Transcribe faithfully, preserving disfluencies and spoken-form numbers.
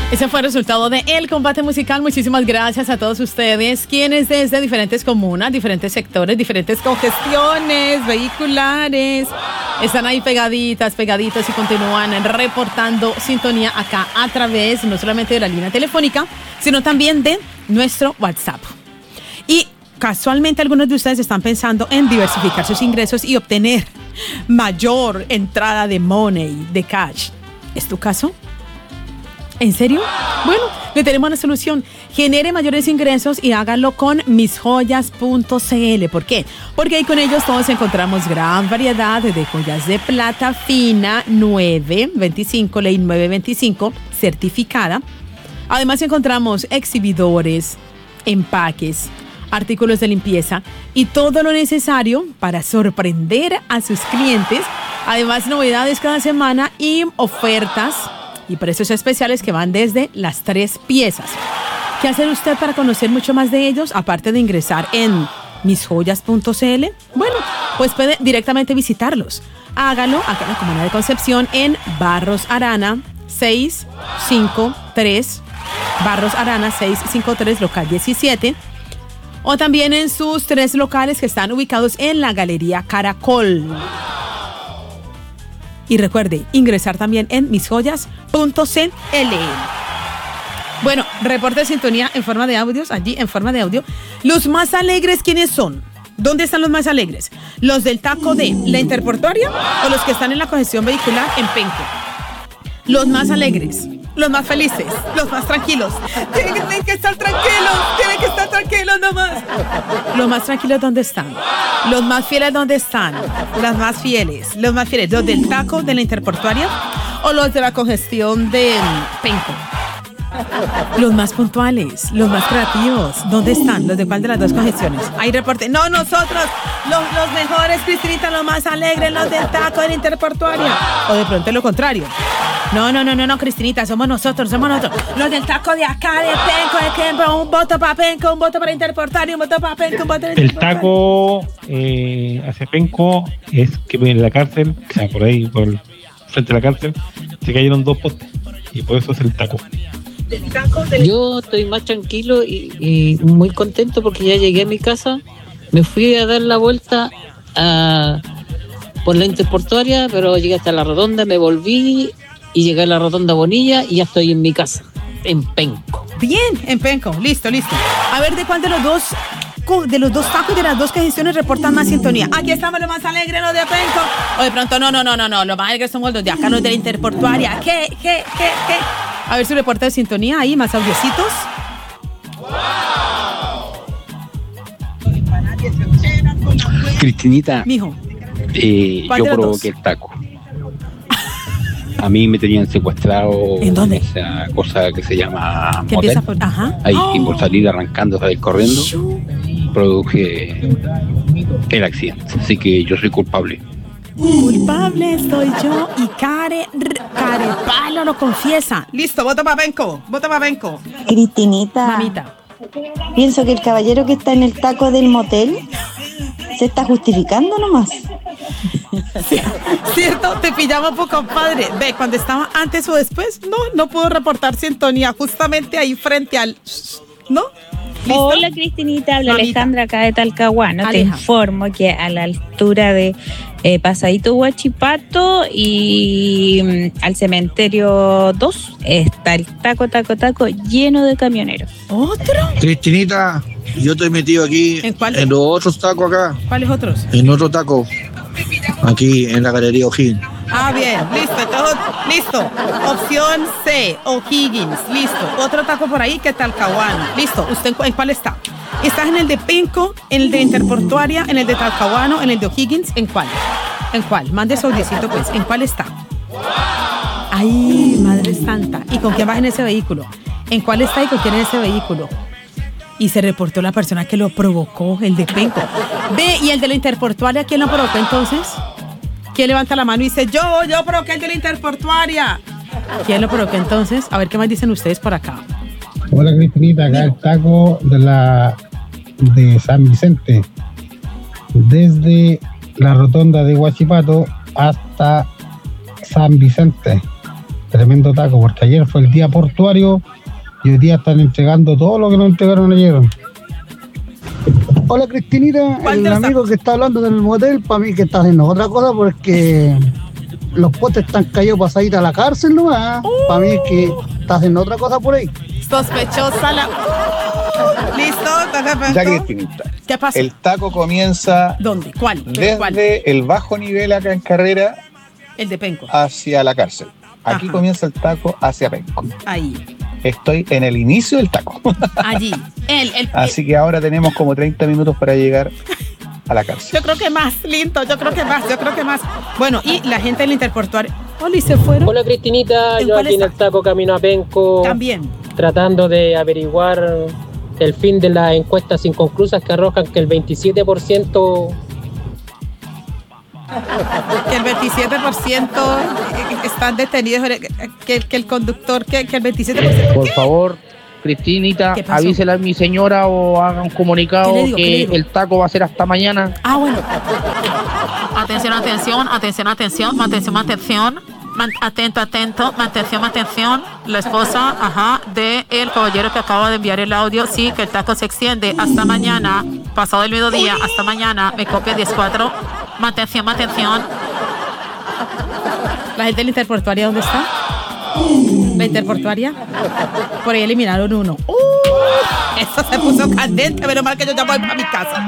Ese fue el resultado de El Combate Musical. Muchísimas gracias a todos ustedes, quienes desde diferentes comunas, diferentes sectores, diferentes congestiones vehiculares, están ahí pegaditas, pegaditos y continúan reportando sintonía acá a través no solamente de la línea telefónica, sino también de nuestro WhatsApp. Y casualmente algunos de ustedes están pensando en diversificar sus ingresos y obtener mayor entrada de money, de cash. ¿Es tu caso? ¿En serio? Bueno, le tenemos una solución. Genere mayores ingresos y hágalo con mis joyas punto c l. ¿Por qué? Porque ahí con ellos todos encontramos gran variedad de joyas de plata fina nueve veinticinco, ley nueve veinticinco, certificada. Además encontramos exhibidores, empaques, artículos de limpieza y todo lo necesario para sorprender a sus clientes. Además, novedades cada semana y ofertas y precios especiales que van desde las tres piezas. ¿Qué hace usted para conocer mucho más de ellos, aparte de ingresar en mis joyas punto c l? Bueno, pues puede directamente visitarlos. Hágalo acá en la Comuna de Concepción, en Barros Arana seiscientos cincuenta y tres, Barros Arana seiscientos cincuenta y tres, local diecisiete, o también en sus tres locales que están ubicados en la Galería Caracol. Y recuerde, ingresar también en mis joyas punto c l. Bueno, reporte de sintonía en forma de audios, allí en forma de audio. Los más alegres, ¿quiénes son? ¿Dónde están los más alegres? ¿Los del taco de la Interportuaria o los que están en la congestión vehicular en Penco? Los más alegres, los más felices, los más tranquilos. Tienen que, tienen que estar tranquilos, tienen que estar tranquilos nomás. Los más tranquilos, ¿dónde están? Los más fieles, ¿dónde están? Las más fieles, los más fieles, ¿los del taco de la Interportuaria o los de la congestión de Penco? Los más puntuales, los más creativos, ¿dónde están? ¿Los de cuál de las dos congestiones? Hay reporte. No, nosotros, los, los mejores, Cristinita, los más alegres, los del taco de la Interportuaria. O de pronto lo contrario. No, no, no, no, no, Cristinita, somos nosotros, somos nosotros. Los del taco de acá, de Penco, de Penco, un voto para Penco, un voto para Interportuaria, un voto para Penco, un voto para Interportuaria. El taco eh, hacia Penco es que en la cárcel, o sea, por ahí, por el frente de la cárcel, se cayeron dos postes y por eso es el taco. Yo estoy más tranquilo y, y muy contento porque ya llegué a mi casa, me fui a dar la vuelta a, por la Interportuaria, pero llegué hasta la Rotonda, me volví y llegué a la Rotonda Bonilla y ya estoy en mi casa, en Penco. Bien, en Penco, listo, listo. A ver, ¿de cuál de los dos, de los dos tacos de las dos congestiones reportan más sintonía? Aquí estamos los más alegres, los de Penco. O de pronto, no, no, no, no, no, los más alegres somos los de acá, los de la Interportuaria. ¿Qué, qué, qué, qué? A ver su reporte de sintonía ahí, más audiecitos. Cristinita, mijo, eh, yo provoqué el taco. A mí me tenían secuestrado. ¿En dónde? Esa cosa que se llama ¿Qué motel. empieza por? Ajá. Ahí, Oh. y por salir arrancando, salir corriendo, produje el accidente. Así que yo soy culpable. Culpable soy yo y Care, Carepalo lo confiesa. Listo, vota para Penco, vota para Penco. Cristinita, Mamita, pienso que el caballero que está en el taco del motel se está justificando nomás. ¿cierto? Te pillamos poco, compadre. Ve, cuando estaba antes o después, no, no pudo reportar sintonía, justamente ahí frente al... ¿No? ¿Listo? Hola Cristinita, habla Mamita. Alejandra acá de Talcahuano. Te Aleja. informo que a la altura de eh, Pasadito Huachipato y mm, al cementerio dos está el taco, taco, taco lleno de camioneros. ¿Otro? Cristinita, yo estoy metido aquí ¿En cuál? en los otros tacos acá, ¿Cuáles otros? en otro taco, aquí en la Galería O'Higgins. Ah, bien, listo, todo, listo. Opción C, O'Higgins, listo. Otro taco por ahí que Talcahuano. Listo, ¿usted en, cu- en cuál está? ¿Estás en el de Penco, en el de Interportuaria, en el de Talcahuano, en el de O'Higgins? ¿En cuál? ¿En cuál? Mande su audiecito, pues. ¿En cuál está? Ay, Madre Santa. ¿Y con quién vas en ese vehículo? ¿En cuál está y con quién en ese vehículo? Y se reportó la persona que lo provocó, el de Penco. Ve, ¿y el de la Interportuaria quién lo provocó entonces? ¿Quién levanta la mano y dice, yo, yo provoqué el de la Interportuaria? ¿Quién lo provocó entonces? A ver qué más dicen ustedes por acá. Hola Cristinita, acá el taco de la de San Vicente, desde la rotonda de Huachipato hasta San Vicente. tremendo taco, porque ayer fue el día portuario y hoy día están entregando todo lo que nos entregaron ayer. Hola Cristinita, ¿Cuál el de los amigo tacos? que está hablando del motel, para mí que está haciendo otra cosa porque los potes están caídos para salir a la cárcel nomás. Para mí es que está haciendo otra cosa por ahí. Sospechosa la... ¿Listo? Perfecto. Ya Cristinita, ¿Qué pasa? el taco comienza ¿Dónde? ¿Cuál? desde ¿Cuál? el bajo nivel acá en Carrera El de Penco. hacia la cárcel. Aquí Ajá. comienza el taco hacia Penco. Ahí. Estoy en el inicio del taco. Allí. El, el, Así que ahora tenemos como treinta minutos para llegar a la cárcel. Yo creo que más, lindo, yo creo que más, yo creo que más. Bueno, y la gente del interportuario. Hola, ¿y se fueron? Hola Cristinita, ¿En yo cuál aquí en el está? taco camino a Penco, También. tratando de averiguar el fin de las encuestas inconclusas que arrojan que el veintisiete por ciento Que el veintisiete por ciento están detenidos, que, que el conductor, que, que el veintisiete por ciento. Por favor, Cristinita, ¿Qué pasó? avísela a mi señora o haga un comunicado ¿Qué le digo? ¿Qué le que digo? el taco va a ser hasta mañana. Ah, bueno. Atención, atención, atención, atención, atención, atención. Man- atento, atento, atención, atención. La esposa, ajá, de el caballero que acaba de enviar el audio. Sí, que el taco se extiende hasta mañana, pasado el mediodía, hasta mañana. Me copia diez cuatro. Atención, atención. La gente del interportuaria, ¿dónde está? La interportuaria. Por ahí eliminaron uno. ¡Uh! Esto se puso candente, pero mal que yo ya voy para mi casa.